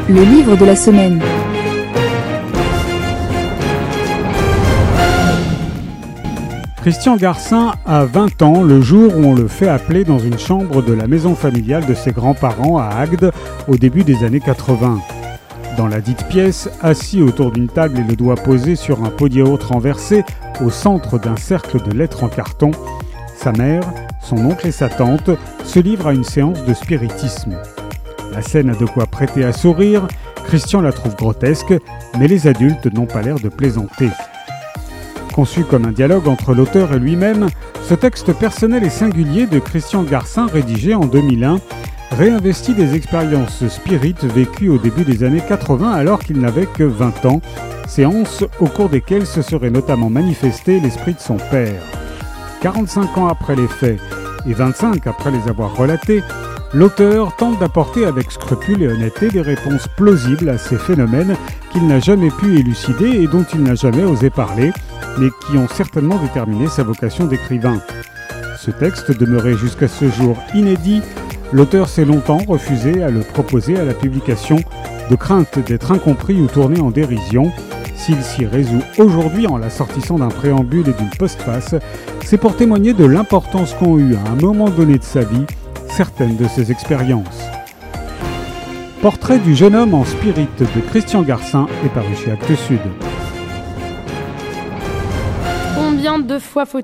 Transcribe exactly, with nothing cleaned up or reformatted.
Le livre de la semaine. Christian Garcin a vingt ans le jour où on le fait appeler dans une chambre de la maison familiale de ses grands-parents à Agde au début des années quatre-vingts. Dans la dite pièce, assis autour d'une table et le doigt posé sur un pot de yaourt renversé au centre d'un cercle de lettres en carton, sa mère, son oncle et sa tante se livrent à une séance de spiritisme. La scène a de quoi prêter à sourire, Christian la trouve grotesque, mais les adultes n'ont pas l'air de plaisanter. Conçu comme un dialogue entre l'auteur et lui-même, ce texte personnel et singulier de Christian Garcin, rédigé en deux mille un, réinvestit des expériences spirites vécues au début des années quatre-vingts alors qu'il n'avait que vingt ans, séances au cours desquelles se serait notamment manifesté l'esprit de son père. quarante-cinq ans après les faits et vingt-cinq après les avoir relatés, l'auteur tente d'apporter avec scrupule et honnêteté des réponses plausibles à ces phénomènes qu'il n'a jamais pu élucider et dont il n'a jamais osé parler, mais qui ont certainement déterminé sa vocation d'écrivain. Ce texte demeuré jusqu'à ce jour inédit, l'auteur s'est longtemps refusé à le proposer à la publication, de crainte d'être incompris ou tourné en dérision. S'il s'y résout aujourd'hui en l'assortissant d'un préambule et d'une postface, c'est pour témoigner de l'importance qu'ont eu à un moment donné de sa vie certaines de ses expériences. Portrait du jeune homme en spirit de Christian Garcin est paru chez Actes Sud. Combien de fois faut-il